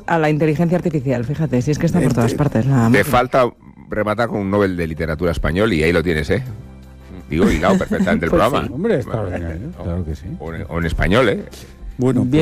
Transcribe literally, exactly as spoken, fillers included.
gracias a la inteligencia artificial, fíjate, si es que está por todas partes. Nada más. Te falta rematar con un Nobel de Literatura Español y ahí lo tienes, ¿eh? Digo, hilado perfectamente el Pues programa. sí. Hombre, extraordinario, claro que sí. O en, o en español, ¿eh? Bueno,